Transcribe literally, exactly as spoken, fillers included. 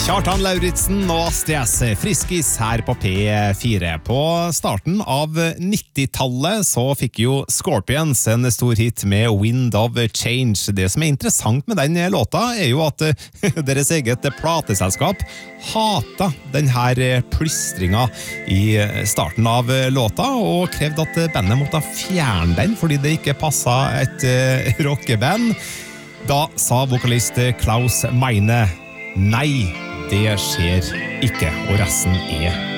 Kjartan Lauritsen og Astrid S. Friskis her på P fire. På starten av nittitallet så fikk jo Scorpions en stor hit med Wind of Change. Det som er interessant med den låta er jo at deres eget plateselskap hata den her plystringa i starten av låta og krevde at bandet måtte fjerne den fordi det ikke passet et rockeband. Da sa vokalist Klaus Meine nei, det skjer ikke, og resten er